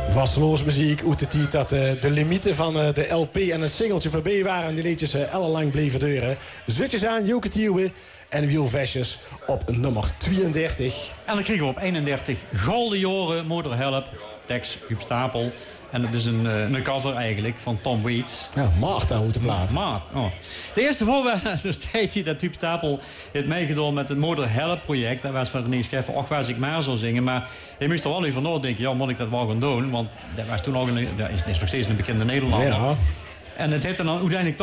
Vasteloos muziek, uit de tijd dat de limieten van de LP en een singeltje voorbij waren. En die liedjes ellenlang bleven deuren. Zutjes aan, Joke Tielwe en Wielvestjes op nummer 32. En dan kregen we op 31 Golden Joren, Motorhelp, tekst Huub Stapel. En dat is een cover eigenlijk van Tom Waits. Ja, Maarten hoe te plaat. De eerste voorbeeld dus tijd hij dat Huub Stapel heeft meegedaan met het Motorhelp project. Dat was van René Scheffer, och was ik maar zou zingen. Maar hij moest er wel even van denken, ja, moet ik dat wel gaan doen? Want dat was toen ook dat is nog steeds een bekende Nederlander. Ja. En het heette dan uiteindelijk